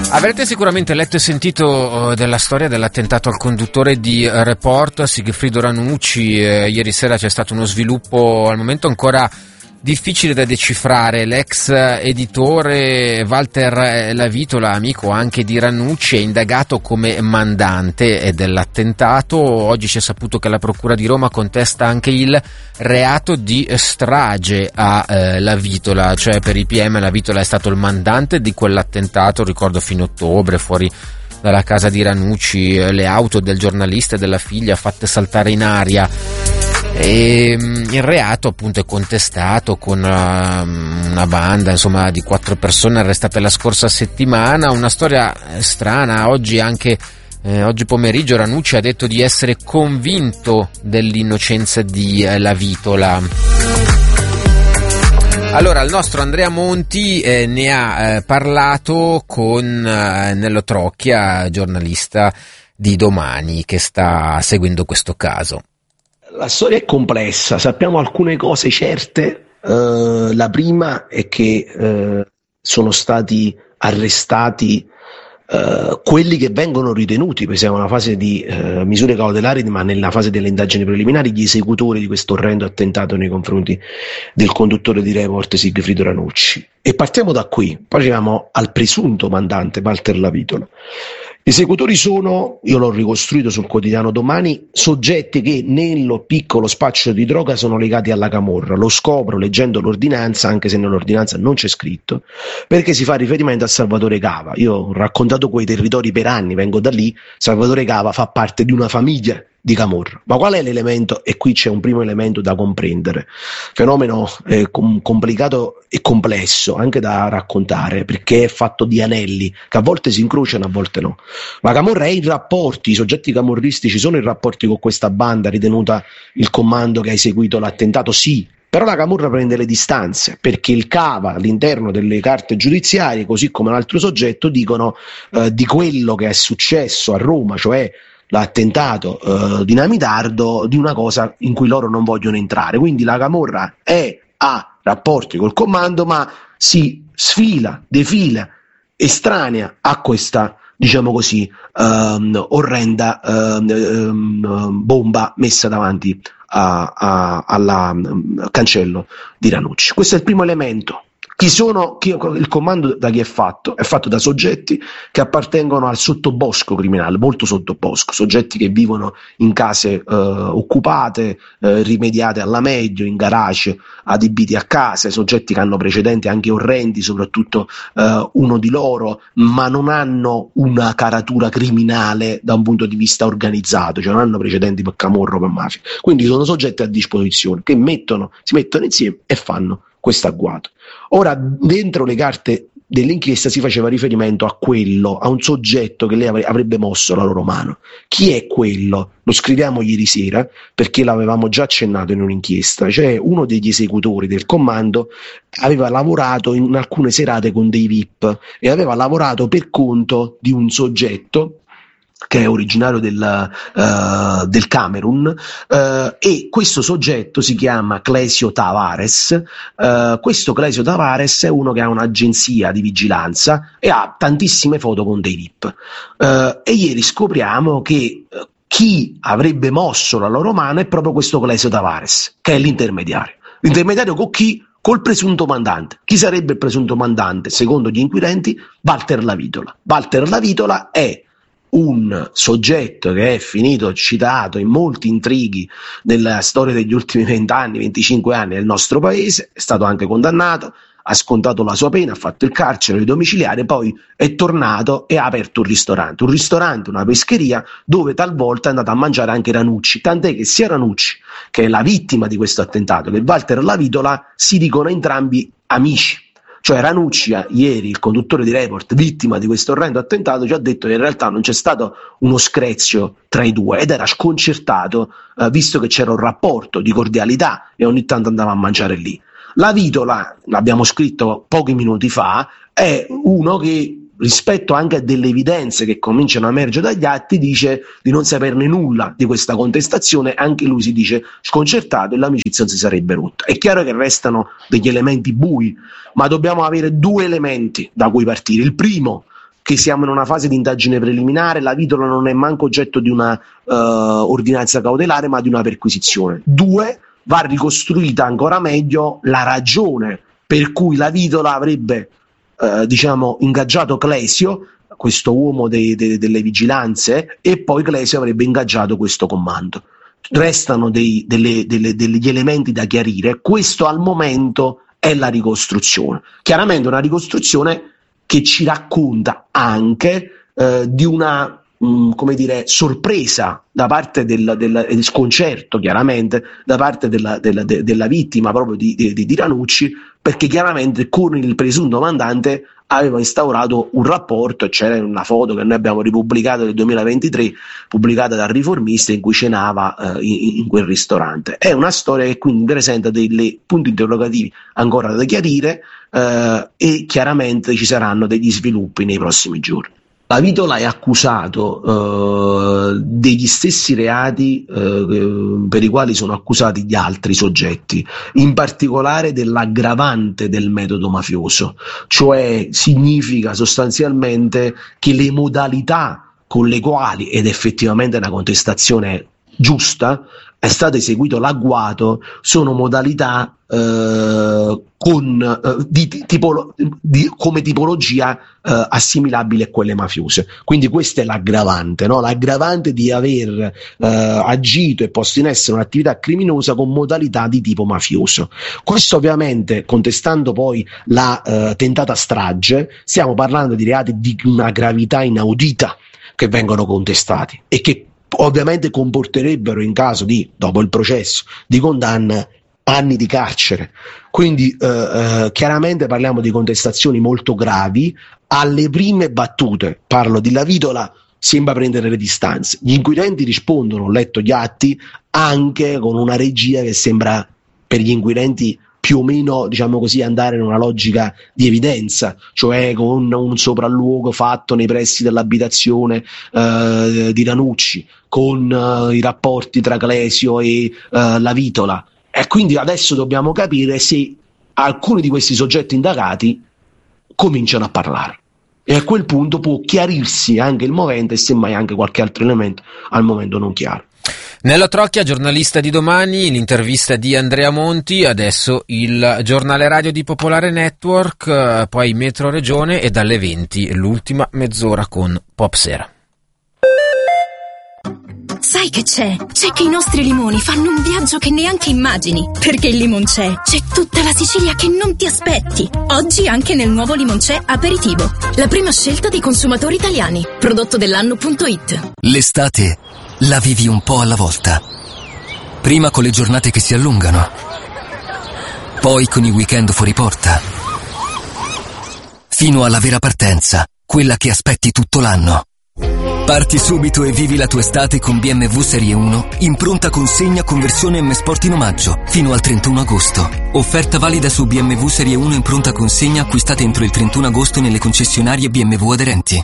Avrete sicuramente letto e sentito della storia dell'attentato al conduttore di Report, Sigfrido Ranucci. Ieri sera c'è stato uno sviluppo al momento ancora difficile da decifrare. L'ex editore Walter Lavitola, amico anche di Ranucci, è indagato come mandante dell'attentato. Oggi si è saputo che la Procura di Roma contesta anche il reato di strage a Lavitola, cioè per i PM Lavitola è stato il mandante di quell'attentato, ricordo fino a ottobre, fuori dalla casa di Ranucci, le auto del giornalista e della figlia fatte saltare in aria. E il reato appunto è contestato con una banda insomma di 4 persone arrestate la scorsa settimana. Una storia strana. Oggi pomeriggio Ranucci ha detto di essere convinto dell'innocenza di Lavitola. Allora, il nostro Andrea Monti ne ha parlato con Nello Trocchia, giornalista di Domani, che sta seguendo questo caso. La storia è complessa, sappiamo alcune cose certe. La prima è che sono stati arrestati quelli che vengono ritenuti, perché siamo nella fase di misure cautelari, ma nella fase delle indagini preliminari, gli esecutori di questo orrendo attentato nei confronti del conduttore di Report Sigfrido Ranucci. E partiamo da qui, poi arriviamo al presunto mandante Walter Lavitola. Gli esecutori sono, io l'ho ricostruito sul quotidiano Domani, soggetti che nello piccolo spaccio di droga sono legati alla camorra. Lo scopro leggendo l'ordinanza, anche se nell'ordinanza non c'è scritto, perché si fa riferimento a Salvatore Cava. Io ho raccontato quei territori per anni, vengo da lì. Salvatore Cava fa parte di una famiglia di camorra. Ma qual è l'elemento? E qui c'è un primo elemento da comprendere, fenomeno complicato e complesso anche da raccontare, perché è fatto di anelli che a volte si incrociano, a volte no. La camorra è in rapporti, i soggetti camorristici sono in rapporti con questa banda ritenuta il comando che ha eseguito l'attentato, sì. Però la camorra prende le distanze, perché il Cava all'interno delle carte giudiziarie, così come l'altro soggetto, dicono di quello che è successo a Roma, cioè l'attentato dinamitardo, di una cosa in cui loro non vogliono entrare. Quindi la camorra ha rapporti col comando, ma si sfila, defila, estranea a questa, diciamo così, orrenda bomba messa davanti al cancello di Ranucci. Questo è il primo elemento. Il comando da chi è fatto? È fatto da soggetti che appartengono al sottobosco criminale, molto sottobosco, soggetti che vivono in case occupate, rimediate alla meglio, in garage adibiti a case, soggetti che hanno precedenti anche orrendi, soprattutto uno di loro, ma non hanno una caratura criminale da un punto di vista organizzato, cioè non hanno precedenti per camorro, per mafia. Quindi sono soggetti a disposizione che si mettono insieme e fanno questo agguato. Ora, dentro le carte dell'inchiesta si faceva riferimento a un soggetto che lei avrebbe mosso la loro mano. Chi è quello? Lo scriviamo ieri sera perché l'avevamo già accennato in un'inchiesta. Cioè, uno degli esecutori del comando aveva lavorato in alcune serate con dei VIP e aveva lavorato per conto di un soggetto che è originario del Camerun, e questo soggetto si chiama Clesio Tavares. Questo Clesio Tavares è uno che ha un'agenzia di vigilanza e ha tantissime foto con dei VIP, e ieri scopriamo che chi avrebbe mosso la loro mano è proprio questo Clesio Tavares, che è l'intermediario con chi? Col presunto mandante. Chi sarebbe il presunto mandante? Secondo gli inquirenti, Walter Lavitola. Walter Lavitola è un soggetto che è finito citato in molti intrighi nella storia degli ultimi 20 anni, 25 anni del nostro paese, è stato anche condannato, ha scontato la sua pena, ha fatto il carcere domiciliare, poi è tornato e ha aperto un ristorante, una pescheria, dove talvolta è andato a mangiare anche Ranucci, tant'è che sia Ranucci, che è la vittima di questo attentato, che Walter Lavitola si dicono entrambi amici. Cioè Ranucci, ieri, il conduttore di Report, vittima di questo orrendo attentato, ci ha detto che in realtà non c'è stato uno screzio tra i due ed era sconcertato, visto che c'era un rapporto di cordialità e ogni tanto andava a mangiare lì. Lavitola, l'abbiamo scritto pochi minuti fa, è uno che rispetto anche a delle evidenze che cominciano a emergere dagli atti dice di non saperne nulla di questa contestazione, anche lui si dice sconcertato e l'amicizia non si sarebbe rotta. È chiaro che restano degli elementi bui, ma dobbiamo avere 2 elementi da cui partire. Il primo, che siamo in una fase di indagine preliminare, la Vitola non è manco oggetto di una ordinanza cautelare ma di una perquisizione. 2, va ricostruita ancora meglio la ragione per cui la Vitola avrebbe ingaggiato Clesio, questo uomo delle vigilanze, e poi Clesio avrebbe ingaggiato questo comando. Restano degli elementi da chiarire. Questo al momento è la ricostruzione. Chiaramente una ricostruzione che ci racconta anche di una sorpresa da parte del sconcerto, chiaramente, da parte della vittima proprio di Ranucci, perché chiaramente con il presunto mandante aveva instaurato un rapporto, e c'era una foto che noi abbiamo ripubblicato nel 2023, pubblicata dal Riformista, in cui cenava in quel ristorante. È una storia che quindi presenta dei punti interrogativi ancora da chiarire, e chiaramente ci saranno degli sviluppi nei prossimi giorni. La Vitola è accusato degli stessi reati per i quali sono accusati gli altri soggetti, in particolare dell'aggravante del metodo mafioso, cioè significa sostanzialmente che le modalità con le quali, ed effettivamente è una contestazione giusta, è stato eseguito l'agguato, sono modalità come tipologia assimilabili a quelle mafiose. Quindi questa è l'aggravante, no? L'aggravante di aver agito e posto in essere un'attività criminosa con modalità di tipo mafioso. Questo ovviamente, contestando poi la tentata strage, stiamo parlando di reati di una gravità inaudita che vengono contestati e che ovviamente comporterebbero, in caso dopo il processo di condanna, anni di carcere. Quindi chiaramente parliamo di contestazioni molto gravi. Alle prime battute, parlo di La Vitola, sembra prendere le distanze. Gli inquirenti rispondono, ho letto gli atti, anche con una regia che sembra per gli inquirenti più o meno, andare in una logica di evidenza, cioè con un sopralluogo fatto nei pressi dell'abitazione di Ranucci, con i rapporti tra Clesio e La Vitola. E quindi adesso dobbiamo capire se alcuni di questi soggetti indagati cominciano a parlare. E a quel punto può chiarirsi anche il movente e semmai anche qualche altro elemento al momento non chiaro. Nello Trocchia, giornalista di Domani, l'intervista di Andrea Monti, adesso il giornale radio di Popolare Network, poi Metro Regione e dalle 20 l'ultima mezz'ora con Pop Sera. Sai che c'è? C'è che i nostri limoni fanno un viaggio che neanche immagini. Perché il Limoncè c'è tutta la Sicilia che non ti aspetti. Oggi anche nel nuovo Limoncè Aperitivo. La prima scelta dei consumatori italiani. Prodotto dell'anno.it. L'estate la vivi un po' alla volta. Prima con le giornate che si allungano. Poi con i weekend fuori porta. Fino alla vera partenza, quella che aspetti tutto l'anno. Parti subito e vivi la tua estate con BMW Serie 1 in pronta consegna con versione M Sport in omaggio fino al 31 agosto. Offerta valida su BMW Serie 1 in pronta consegna acquistate entro il 31 agosto nelle concessionarie BMW aderenti.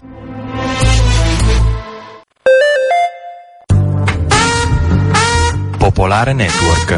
Popolare Network.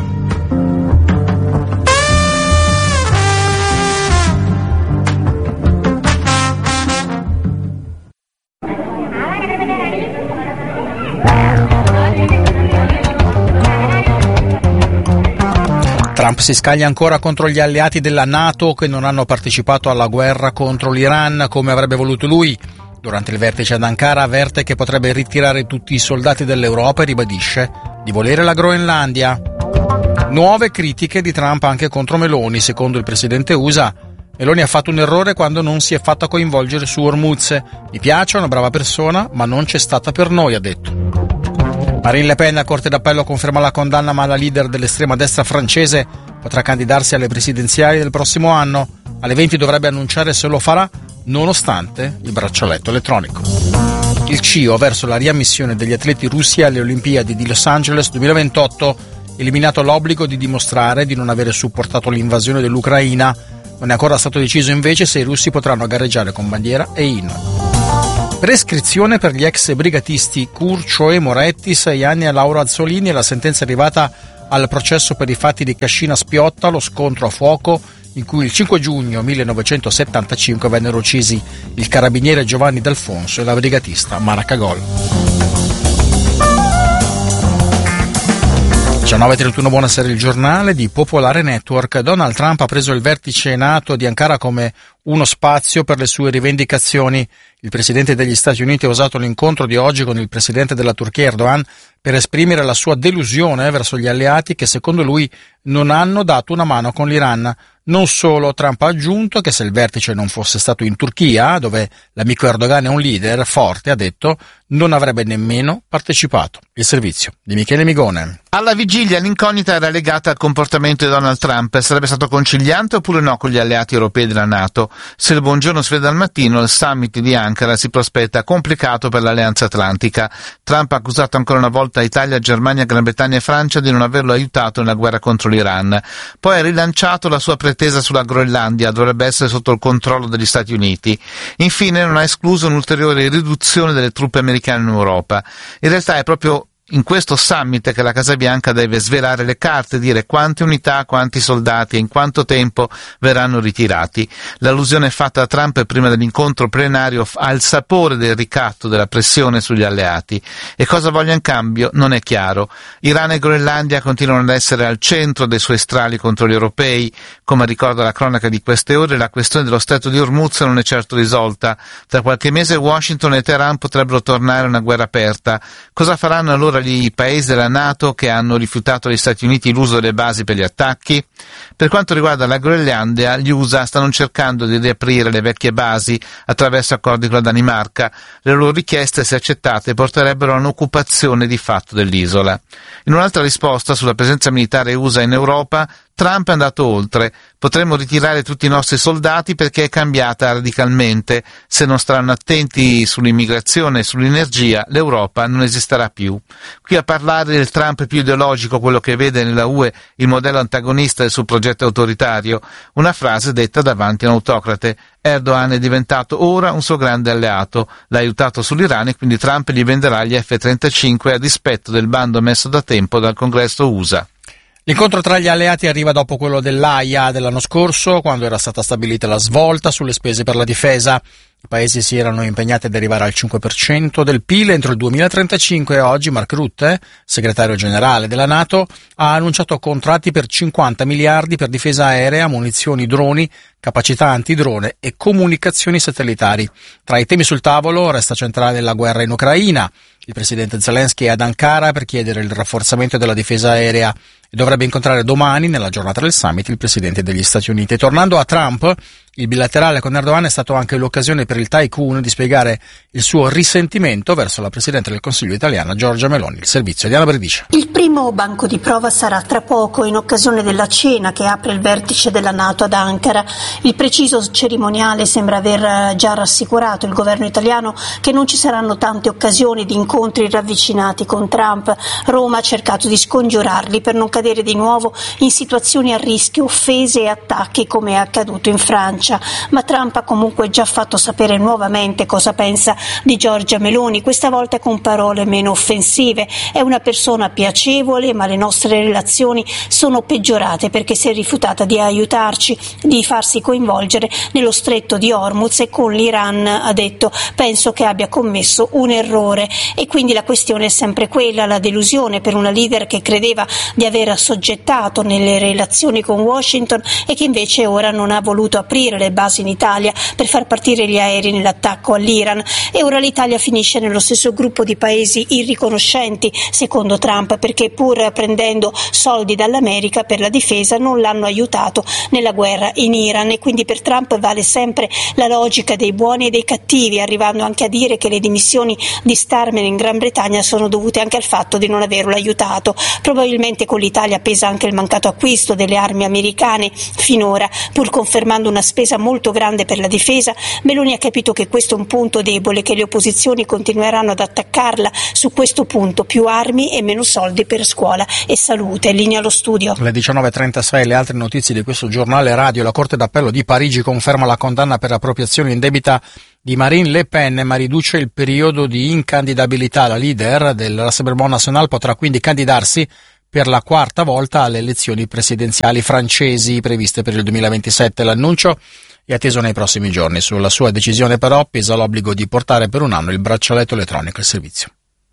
Trump si scaglia ancora contro gli alleati della NATO che non hanno partecipato alla guerra contro l'Iran come avrebbe voluto lui. Durante il vertice ad Ankara avverte che potrebbe ritirare tutti i soldati dell'Europa e ribadisce di volere la Groenlandia. Nuove critiche di Trump anche contro Meloni. Secondo il presidente USA, Meloni ha fatto un errore quando non si è fatta coinvolgere su Hormuz. Mi piace, è una brava persona, ma non c'è stata per noi, ha detto. Marine Le Pen, a Corte d'Appello, conferma la condanna, ma la leader dell'estrema destra francese potrà candidarsi alle presidenziali del prossimo anno. Alle 20 dovrebbe annunciare se lo farà, nonostante il braccialetto elettronico. Il CIO verso la riammissione degli atleti russi alle Olimpiadi di Los Angeles 2028, eliminato l'obbligo di dimostrare di non avere supportato l'invasione dell'Ucraina. Non è ancora stato deciso invece se i russi potranno gareggiare con bandiera e inno. Prescrizione per gli ex brigatisti Curcio e Moretti, 6 anni a Laura Azzolini, e la sentenza è arrivata al processo per i fatti di Cascina Spiotta, lo scontro a fuoco in cui il 5 giugno 1975 vennero uccisi il carabiniere Giovanni D'Alfonso e la brigatista Mara Cagol. 19:31, buonasera, il giornale di Popolare Network. Donald Trump ha preso il vertice NATO di Ankara come uno spazio per le sue rivendicazioni. Il presidente degli Stati Uniti ha usato l'incontro di oggi con il presidente della Turchia Erdogan per esprimere la sua delusione verso gli alleati che secondo lui non hanno dato una mano con l'Iran. Non solo, Trump ha aggiunto che se il vertice non fosse stato in Turchia, dove l'amico Erdogan è un leader forte, ha detto, non avrebbe nemmeno partecipato. Il servizio di Michele Migone. Alla vigilia l'incognita era legata al comportamento di Donald Trump. Sarebbe stato conciliante oppure no con gli alleati europei della NATO? Se il buongiorno si vede al mattino, il summit di Ankara si prospetta complicato per l'Alleanza Atlantica. Trump ha accusato ancora una volta Italia, Germania, Gran Bretagna e Francia di non averlo aiutato nella guerra contro l'Iran. Poi ha rilanciato la sua pretesa sulla Groenlandia, dovrebbe essere sotto il controllo degli Stati Uniti. Infine non ha escluso un'ulteriore riduzione delle truppe americane in Europa. In realtà è proprio in questo summit che la Casa Bianca deve svelare le carte, dire quante unità, quanti soldati e in quanto tempo verranno ritirati. L'allusione fatta da Trump prima dell'incontro plenario ha il sapore del ricatto, della pressione sugli alleati. E cosa voglia in cambio non è chiaro. Iran e Groenlandia continuano ad essere al centro dei suoi strali contro gli europei. Come ricorda la cronaca di queste ore, la questione dello stretto di Hormuz non è certo risolta. Tra qualche mese Washington e Teheran potrebbero tornare a una guerra aperta. Cosa faranno allora gli paesi della NATO che hanno rifiutato agli Stati Uniti l'uso delle basi per gli attacchi? Per quanto riguarda la Groenlandia, gli USA stanno cercando di riaprire le vecchie basi attraverso accordi con la Danimarca. Le loro richieste, se accettate, porterebbero a un'occupazione di fatto dell'isola. In un'altra risposta sulla presenza militare USA in Europa, Trump è andato oltre. Potremmo ritirare tutti i nostri soldati perché è cambiata radicalmente. Se non staranno attenti sull'immigrazione e sull'energia, l'Europa non esisterà più. Qui a parlare del Trump più ideologico, quello che vede nella UE il modello antagonista del suo progetto autoritario, una frase detta davanti a un autocrate. Erdogan è diventato ora un suo grande alleato, l'ha aiutato sull'Iran e quindi Trump gli venderà gli F-35 a dispetto del bando messo da tempo dal Congresso USA. L'incontro tra gli alleati arriva dopo quello dell'Aia dell'anno scorso, quando era stata stabilita la svolta sulle spese per la difesa. I paesi si erano impegnati ad arrivare al 5% del PIL entro il 2035 e oggi Mark Rutte, segretario generale della NATO, ha annunciato contratti per 50 miliardi per difesa aerea, munizioni, droni, capacità antidrone e comunicazioni satellitari. Tra i temi sul tavolo resta centrale la guerra in Ucraina. Il presidente Zelensky è ad Ankara per chiedere il rafforzamento della difesa aerea e dovrebbe incontrare domani, nella giornata del summit, il presidente degli Stati Uniti. Tornando a Trump, il bilaterale con Erdogan è stato anche l'occasione per il tycoon di spiegare il suo risentimento verso la Presidente del Consiglio italiana Giorgia Meloni. Il servizio di Anna Bredice. Il primo banco di prova sarà tra poco, in occasione della cena che apre il vertice della NATO ad Ankara. Il preciso cerimoniale sembra aver già rassicurato il governo italiano che non ci saranno tante occasioni di incontri ravvicinati con Trump. Roma ha cercato di scongiurarli per non cadere di nuovo in situazioni a rischio, offese e attacchi come è accaduto in Francia. Ma Trump ha comunque già fatto sapere nuovamente cosa pensa di Giorgia Meloni, questa volta con parole meno offensive. È una persona piacevole, ma le nostre relazioni sono peggiorate perché si è rifiutata di aiutarci, di farsi coinvolgere nello stretto di Hormuz e con l'Iran, ha detto. Penso che abbia commesso un errore e quindi la questione è sempre quella, la delusione per una leader che credeva di aver assoggettato nelle relazioni con Washington e che invece ora non ha voluto aprire le basi in Italia per far partire gli aerei nell'attacco all'Iran, e ora l'Italia finisce nello stesso gruppo di paesi irriconoscenti secondo Trump, perché pur prendendo soldi dall'America per la difesa non l'hanno aiutato nella guerra in Iran, e quindi per Trump vale sempre la logica dei buoni e dei cattivi, arrivando anche a dire che le dimissioni di Starmer in Gran Bretagna sono dovute anche al fatto di non averlo aiutato. Probabilmente con l'Italia pesa anche il mancato acquisto delle armi americane finora. Pur confermando una spesa molto grande per la difesa, Meloni ha capito che questo è un punto debole, che le opposizioni continueranno ad attaccarla su questo punto: più armi e meno soldi per scuola e salute. Linea allo studio. Alle 19:36 le altre notizie di questo giornale radio. La Corte d'Appello di Parigi conferma la condanna per appropriazione indebita di Marine Le Pen, ma riduce il periodo di incandidabilità. La leader del Rassemblement National potrà quindi candidarsi per la quarta volta alle elezioni presidenziali francesi previste per il 2027. L'annuncio è atteso nei prossimi giorni. Sulla sua decisione però pesa l'obbligo di portare per un anno il braccialetto elettronico al servizio.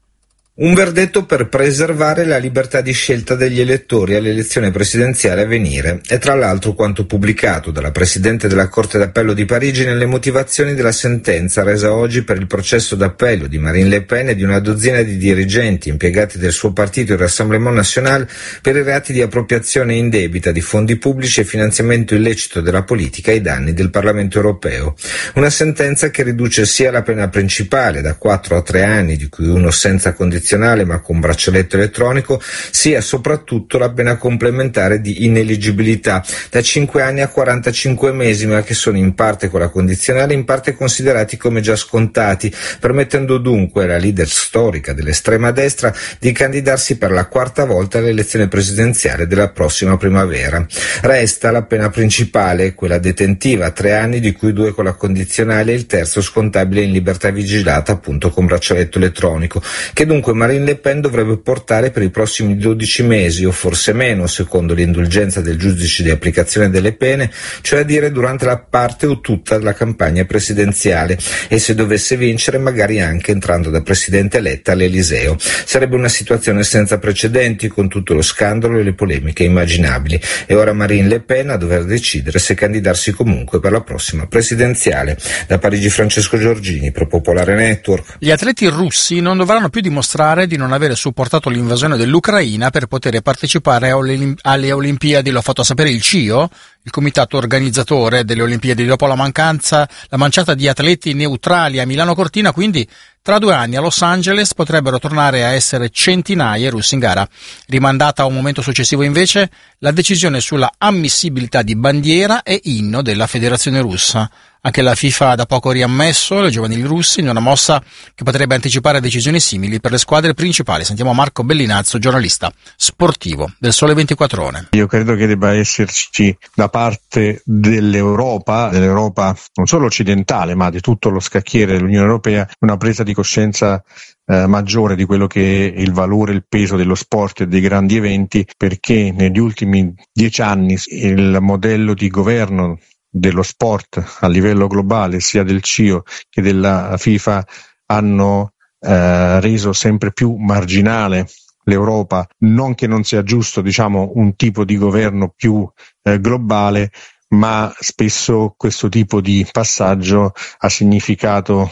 Un verdetto per preservare la libertà di scelta degli elettori all'elezione presidenziale a venire. È tra l'altro quanto pubblicato dalla Presidente della Corte d'Appello di Parigi nelle motivazioni della sentenza resa oggi per il processo d'appello di Marine Le Pen e di una dozzina di dirigenti impiegati del suo partito, il Rassemblement National, per i reati di appropriazione indebita di fondi pubblici e finanziamento illecito della politica ai danni del Parlamento europeo. Una sentenza che riduce sia la pena principale da 4 a 3 anni, di cui uno senza condizione ma con braccialetto elettronico, sia soprattutto la pena complementare di ineleggibilità da 5 anni a 45 mesi, ma che sono in parte con la condizionale, in parte considerati come già scontati, permettendo dunque alla leader storica dell'estrema destra di candidarsi per la quarta volta all'elezione presidenziale della prossima primavera. Resta la pena principale, quella detentiva, 3 anni, di cui 2 con la condizionale e il terzo scontabile in libertà vigilata, appunto con braccialetto elettronico, che dunque Marine Le Pen dovrebbe portare per i prossimi 12 mesi o forse meno, secondo l'indulgenza del giudice di applicazione delle pene, cioè a dire durante la parte o tutta della campagna presidenziale, e se dovesse vincere magari anche entrando da presidente eletta all'Eliseo. Sarebbe una situazione senza precedenti, con tutto lo scandalo e le polemiche immaginabili, e ora Marine Le Pen a dover decidere se candidarsi comunque per la prossima presidenziale. Da Parigi Francesco Giorgini, Pro Popolare Network. Gli atleti russi non dovranno più dimostrare di non avere supportato l'invasione dell'Ucraina per poter partecipare alle Olimpiadi. Lo ha fatto sapere il CIO, il comitato organizzatore delle Olimpiadi, dopo la manciata di atleti neutrali a Milano Cortina. Quindi tra 2 anni a Los Angeles potrebbero tornare a essere centinaia russi in gara. Rimandata a un momento successivo invece la decisione sulla ammissibilità di bandiera e inno della Federazione Russa. Anche la FIFA ha da poco riammesso le giovanili russi in una mossa che potrebbe anticipare decisioni simili per le squadre principali. Sentiamo Marco Bellinazzo, giornalista sportivo del Sole 24 Ore. Io credo che debba esserci da parte dell'Europa non solo occidentale ma di tutto lo scacchiere dell'Unione Europea, una presa di coscienza maggiore di quello che è il valore e il peso dello sport e dei grandi eventi, perché negli ultimi 10 anni il modello di governo dello sport a livello globale, sia del CIO che della FIFA, hanno reso sempre più marginale l'Europa. Non che non sia giusto, un tipo di governo più globale, ma spesso questo tipo di passaggio ha significato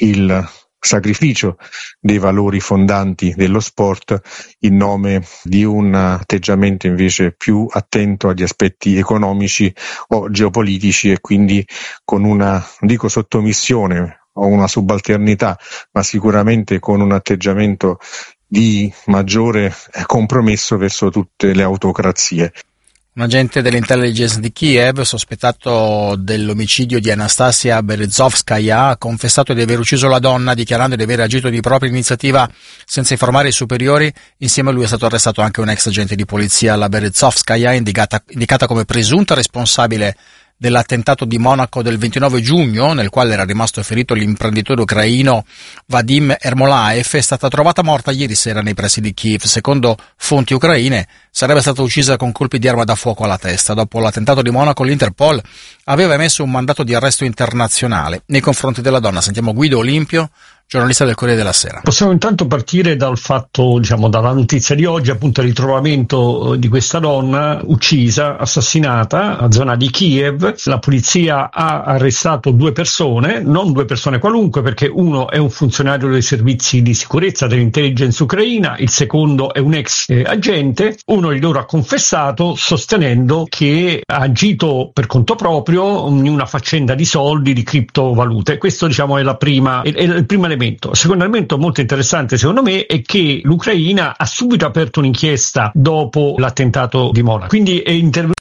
il sacrificio dei valori fondanti dello sport in nome di un atteggiamento invece più attento agli aspetti economici o geopolitici, e quindi con una, non dico sottomissione o una subalternità, ma sicuramente con un atteggiamento di maggiore compromesso verso tutte le autocrazie. Un agente dell'intelligence di Kiev, sospettato dell'omicidio di Anastasia Berezovskaya, ha confessato di aver ucciso la donna, dichiarando di aver agito di propria iniziativa senza informare i superiori. Insieme a lui è stato arrestato anche un ex agente di polizia. La Berezovskaya, indicata come presunta responsabile dell'attentato di Monaco del 29 giugno, nel quale era rimasto ferito l'imprenditore ucraino Vadim Ermolaev, è stata trovata morta ieri sera nei pressi di Kiev. Secondo fonti ucraine sarebbe stata uccisa con colpi di arma da fuoco alla testa. Dopo l'attentato di Monaco, l'Interpol aveva emesso un mandato di arresto internazionale nei confronti della donna. Sentiamo Guido Olimpio, giornalista del Corriere della Sera. Possiamo intanto partire dal fatto, dalla notizia di oggi, appunto il ritrovamento di questa donna uccisa, assassinata a zona di Kiev. La polizia ha arrestato 2 persone, non 2 persone qualunque, perché uno è un funzionario dei servizi di sicurezza dell'intelligence ucraina, il secondo è un ex agente. Uno di loro ha confessato, sostenendo che ha agito per conto proprio in una faccenda di soldi, di criptovalute. Questo è il primo elemento. Il secondo elemento molto interessante secondo me è che l'Ucraina ha subito aperto un'inchiesta dopo l'attentato di Monaco, quindi è intervenuta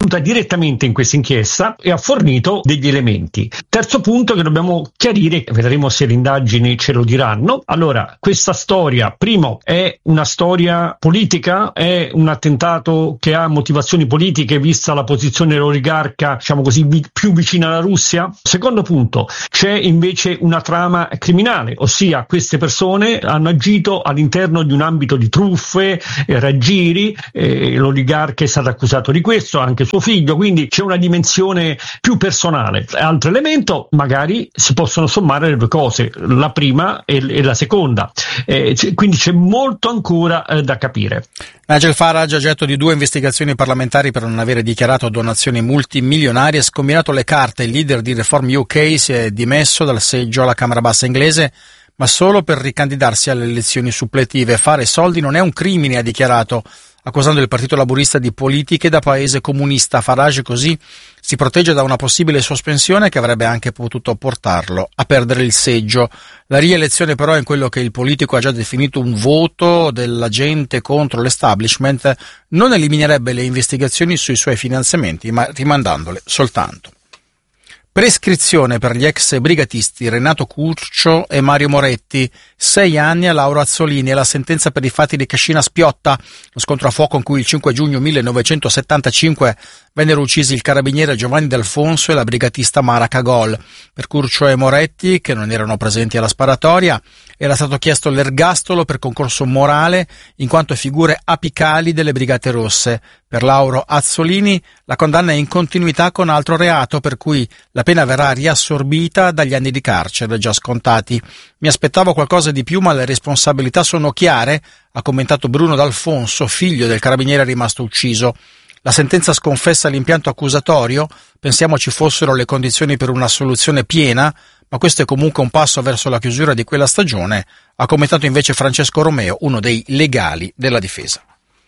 intervenuta direttamente in questa inchiesta e ha fornito degli elementi. Terzo punto che dobbiamo chiarire, vedremo se le indagini ce lo diranno. Allora, questa storia, primo, è una storia politica, è un attentato che ha motivazioni politiche vista la posizione dell'oligarca, diciamo così, più vicina alla Russia? Secondo punto, c'è invece una trama criminale, ossia queste persone hanno agito all'interno di un ambito di truffe, raggiri, l'oligarca è stato accusato di questo, anche suo figlio, quindi c'è una dimensione più personale. Altro elemento, magari si possono sommare le due cose, la prima e la seconda, quindi c'è molto ancora da capire. Nigel Farage, oggetto di 2 investigazioni parlamentari per non avere dichiarato donazioni multimilionarie, scombinato le carte. Il leader di Reform UK si è dimesso dal seggio alla Camera Bassa inglese, ma solo per ricandidarsi alle elezioni suppletive. Fare soldi non è un crimine, ha dichiarato, accusando il Partito Laburista di politiche da paese comunista. Farage così si protegge da una possibile sospensione che avrebbe anche potuto portarlo a perdere il seggio. La rielezione però in quello che il politico ha già definito un voto della gente contro l'establishment non eliminerebbe le investigazioni sui suoi finanziamenti, ma rimandandole soltanto. Prescrizione per gli ex brigatisti Renato Curcio e Mario Moretti, 6 anni a Lauro Azzolini e la sentenza per i fatti di Cascina Spiotta, lo scontro a fuoco in cui il 5 giugno 1975 vennero uccisi il carabiniere Giovanni D'Alfonso e la brigatista Mara Cagol. Per Curcio e Moretti, che non erano presenti alla sparatoria, era stato chiesto l'ergastolo per concorso morale in quanto figure apicali delle Brigate Rosse. Per Lauro Azzolini la condanna è in continuità con altro reato per cui la pena verrà riassorbita dagli anni di carcere già scontati. Mi aspettavo qualcosa di più, ma le responsabilità sono chiare, ha commentato Bruno D'Alfonso, figlio del carabiniere rimasto ucciso. La sentenza sconfessa l'impianto accusatorio, pensiamo ci fossero le condizioni per una soluzione piena, ma questo è comunque un passo verso la chiusura di quella stagione, ha commentato invece Francesco Romeo, uno dei legali della difesa.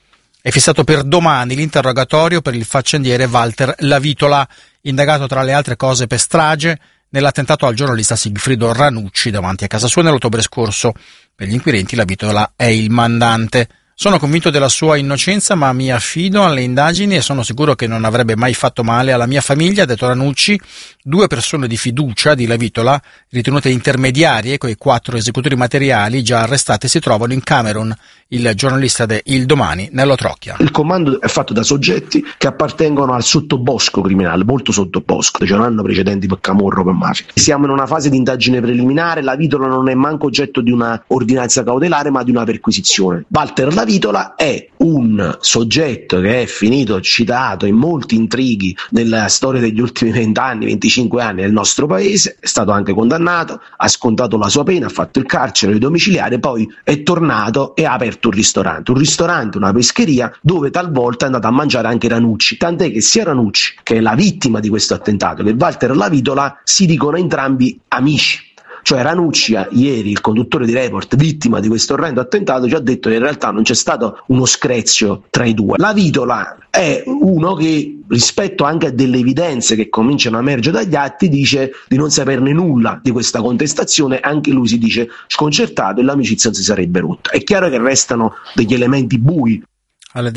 È fissato per domani l'interrogatorio per il faccendiere Walter Lavitola, indagato tra le altre cose per strage nell'attentato al giornalista Sigfrido Ranucci davanti a casa sua nell'ottobre scorso. Per gli inquirenti Lavitola è il mandante. Sono convinto della sua innocenza, ma mi affido alle indagini e sono sicuro che non avrebbe mai fatto male alla mia famiglia, ha detto Ranucci. 2 persone di fiducia di Lavitola, ritenute intermediarie coi 4 esecutori materiali già arrestati, si trovano in Camerun. Il giornalista de Il Domani, Nello Trocchia. Il comando è fatto da soggetti che appartengono al sottobosco criminale, molto sottobosco, cioè non hanno precedenti per camorro, per mafia. Siamo in una fase di indagine preliminare, Lavitola non è manco oggetto di una ordinanza cautelare, ma di una perquisizione. Walter Lavitola è un soggetto che è finito citato in molti intrighi nella storia degli ultimi 20 anni, 25 anni del nostro paese, è stato anche condannato, ha scontato la sua pena, ha fatto il carcere domiciliare, poi è tornato e ha aperto un ristorante, una pescheria dove talvolta è andato a mangiare anche Ranucci, tant'è che sia Ranucci, che è la vittima di questo attentato, che Walter Lavitola si dicono entrambi amici. Cioè Ranucci, ieri, il conduttore di Report, vittima di questo orrendo attentato, ci ha detto che in realtà non c'è stato uno screzio tra i due. Lavitola è uno che, rispetto anche a delle evidenze che cominciano a emergere dagli atti, dice di non saperne nulla di questa contestazione, anche lui si dice sconcertato e l'amicizia non si sarebbe rotta. È chiaro che restano degli elementi bui. Alle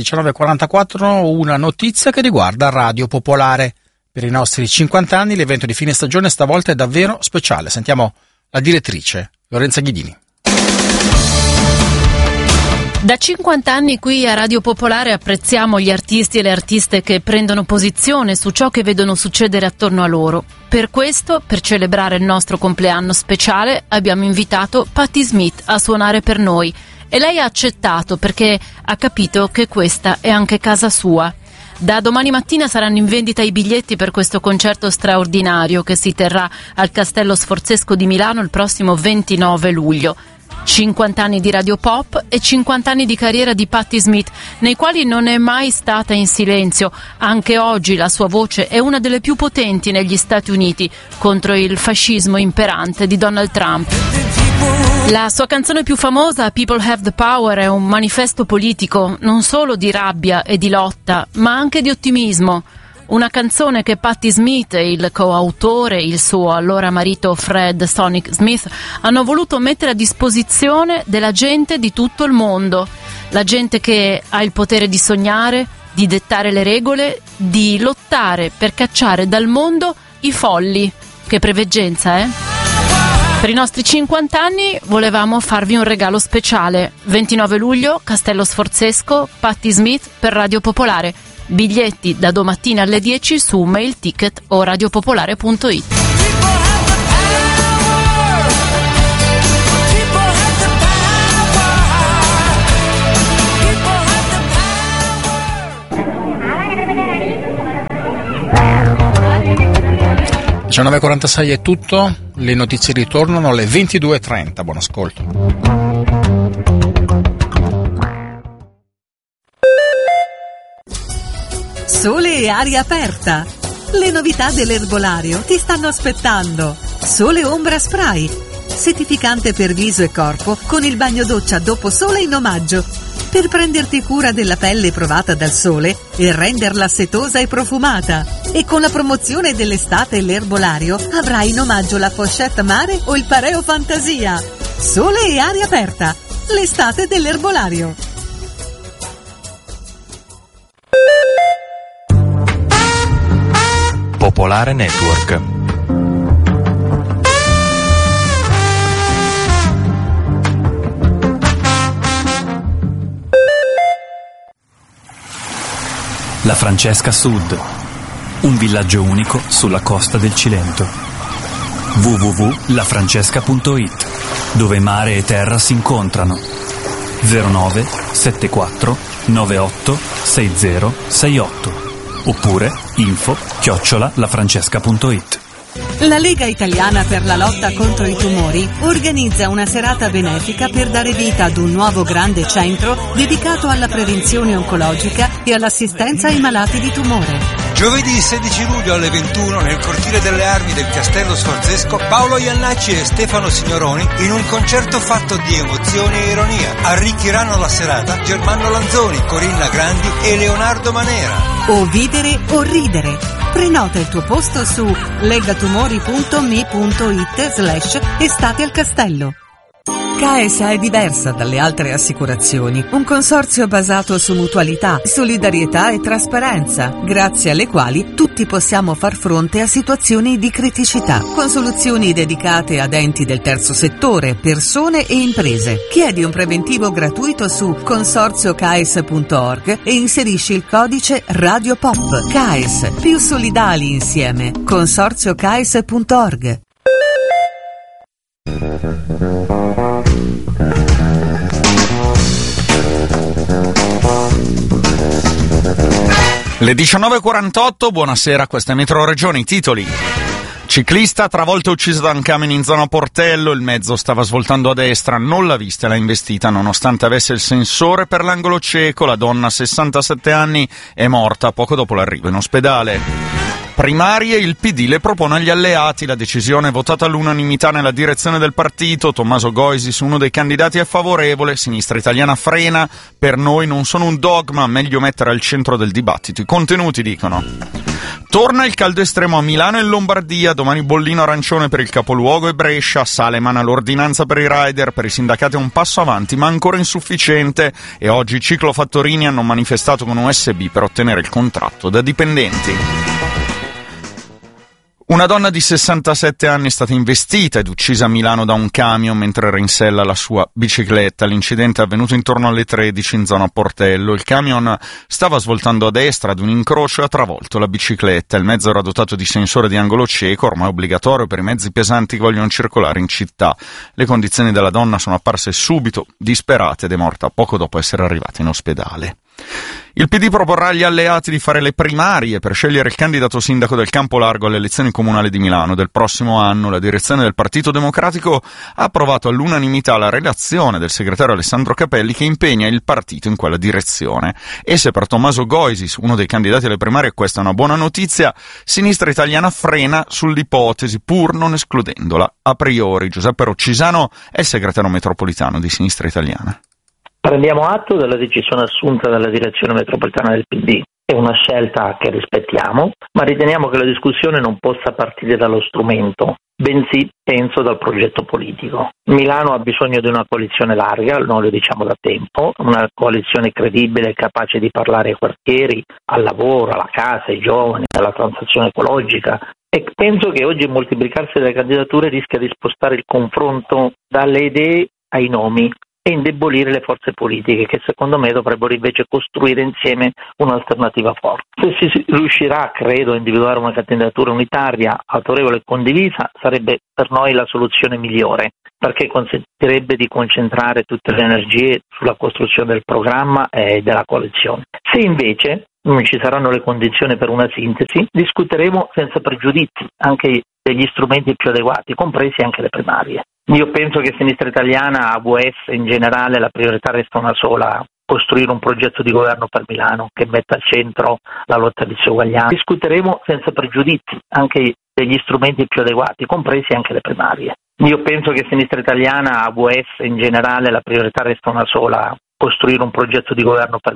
19.44 una notizia che riguarda Radio Popolare. Per i nostri 50 anni l'evento di fine stagione stavolta è davvero speciale. Sentiamo la direttrice Lorenza Ghidini. Da 50 anni qui a Radio Popolare apprezziamo gli artisti e le artiste che prendono posizione su ciò che vedono succedere attorno a loro. Per questo, per celebrare il nostro compleanno speciale, abbiamo invitato Patti Smith a suonare per noi e lei ha accettato perché ha capito che questa è anche casa sua. Da domani mattina saranno in vendita i biglietti per questo concerto straordinario che si terrà al Castello Sforzesco di Milano il prossimo 29 luglio. 50 anni di Radio Pop e 50 anni di carriera di Patti Smith, nei quali non è mai stata in silenzio. Anche oggi la sua voce è una delle più potenti negli Stati Uniti contro il fascismo imperante di Donald Trump. La sua canzone più famosa, People Have the Power, è un manifesto politico non solo di rabbia e di lotta, ma anche di ottimismo. Una canzone che Patti Smith e il coautore, il suo allora marito Fred Sonic Smith, hanno voluto mettere a disposizione della gente di tutto il mondo. La gente che ha il potere di sognare, di dettare le regole, di lottare per cacciare dal mondo i folli. Che preveggenza, eh? Per i nostri 50 anni volevamo farvi un regalo speciale. 29 luglio, Castello Sforzesco, Patti Smith per Radio Popolare. Biglietti da domattina alle 10 su Mail Ticket o radiopopolare.it. Le 19.46 è tutto, le notizie ritornano alle 22.30, buon ascolto. Sole e aria aperta. Le novità dell'erbolario ti stanno aspettando. Sole Ombra Spray, settificante per viso e corpo con il bagno doccia dopo sole in omaggio, per prenderti cura della pelle provata dal sole e renderla setosa e profumata. E con la promozione dell'estate e l'erbolario avrai in omaggio la pochette mare o il pareo fantasia. Sole e aria aperta, l'estate dell'erbolario. Popolare Network. La Francesca Sud, un villaggio unico sulla costa del Cilento. www.lafrancesca.it, dove mare e terra si incontrano. 09 74 98 6068 oppure info@lafrancesca.it. La Lega Italiana per la lotta contro i tumori organizza una serata benefica per dare vita ad un nuovo grande centro dedicato alla prevenzione oncologica e all'assistenza ai malati di tumore. Giovedì 16 luglio alle 21 nel cortile delle armi del Castello Sforzesco, Paolo Iannacci e Stefano Signoroni in un concerto fatto di emozioni e ironia. Arricchiranno la serata Germano Lanzoni, Corinna Grandi e Leonardo Manera. O vivere o ridere. Prenota il tuo posto su legatumori.me.it/estate al castello. KSA è diversa dalle altre assicurazioni, un consorzio basato su mutualità, solidarietà e trasparenza, grazie alle quali tutti possiamo far fronte a situazioni di criticità, con soluzioni dedicate ad enti del terzo settore, persone e imprese. Chiedi un preventivo gratuito su consorziokais.org e inserisci il codice Radio Pop. KAES, più solidali insieme. consorziokais.org. Le 19.48, buonasera, questa è Metro Regione, i titoli. Ciclista travolta e uccisa da un camion in zona Portello, il mezzo stava svoltando a destra, non l'ha vista e l'ha investita nonostante avesse il sensore per l'angolo cieco. La donna, 67 anni, è morta poco dopo l'arrivo in ospedale. Primarie, il PD le propone agli alleati, la decisione è votata all'unanimità nella direzione del partito. Tommaso Goisis, uno dei candidati, è favorevole, Sinistra Italiana frena, per noi non sono un dogma, meglio mettere al centro del dibattito i contenuti, dicono. Torna il caldo estremo a Milano e in Lombardia, domani bollino arancione per il capoluogo e Brescia, sale emana l'ordinanza per i rider, per i sindacati è un passo avanti ma ancora insufficiente e oggi i ciclofattorini hanno manifestato con USB per ottenere il contratto da dipendenti. Una donna di 67 anni è stata investita ed uccisa a Milano da un camion mentre era in sella alla sua bicicletta. L'incidente è avvenuto intorno alle 13 in zona Portello. Il camion stava svoltando a destra ad un incrocio e ha travolto la bicicletta. Il mezzo era dotato di sensore di angolo cieco, ormai obbligatorio per i mezzi pesanti che vogliono circolare in città. Le condizioni della donna sono apparse subito disperate ed è morta poco dopo essere arrivata in ospedale. Il PD proporrà agli alleati di fare le primarie per scegliere il candidato sindaco del Campo Largo alle elezioni comunali di Milano del prossimo anno. La direzione del Partito Democratico ha approvato all'unanimità la relazione del segretario Alessandro Capelli che impegna il partito in quella direzione. E se per Tommaso Goisis, uno dei candidati alle primarie, questa è una buona notizia, Sinistra Italiana frena sull'ipotesi pur non escludendola a priori. Giuseppe Roccisano è il segretario metropolitano di Sinistra Italiana. Prendiamo atto della decisione assunta dalla direzione metropolitana del PD. È una scelta che rispettiamo, ma riteniamo che la discussione non possa partire dallo strumento, bensì penso dal progetto politico. Milano ha bisogno di una coalizione larga, noi lo diciamo da tempo, una coalizione credibile capace di parlare ai quartieri, al lavoro, alla casa, ai giovani, alla transizione ecologica. E penso che oggi il moltiplicarsi delle candidature rischia di spostare il confronto dalle idee ai nomi e indebolire le forze politiche che secondo me dovrebbero invece costruire insieme un'alternativa forte. Se si riuscirà, credo, a individuare una candidatura unitaria, autorevole e condivisa, sarebbe per noi la soluzione migliore, perché consentirebbe di concentrare tutte le energie sulla costruzione del programma e della coalizione. Se invece non ci saranno le condizioni per una sintesi, discuteremo senza pregiudizi anche degli strumenti più adeguati, compresi anche le primarie. Io penso che Sinistra Italiana, AVS in generale, la priorità resta una sola: costruire un progetto di governo per Milano che metta al centro la lotta di disuguaglianza. Discuteremo senza pregiudizi anche degli strumenti più adeguati, compresi anche le primarie. Io penso che Sinistra Italiana, AVS in generale, la priorità resta una sola: costruire un progetto di governo per